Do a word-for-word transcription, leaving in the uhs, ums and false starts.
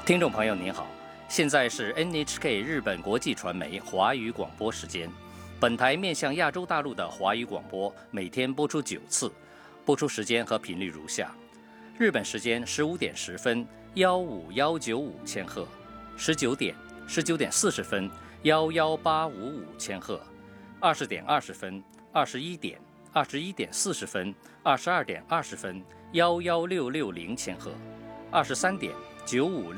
听众朋友您好，现在是 N H K 日本国际传媒华语广播时间。本台面向亚洲大陆的华语广播每天播出九次，播出时间和频率如下：日本时间十五点十分，幺五幺九五千赫；十九点、十九点四十分，幺幺八五五千赫；二十点二十分、二十一点、二十一点四十分、二十二点二十分，幺幺六六零千赫；二十三点九五。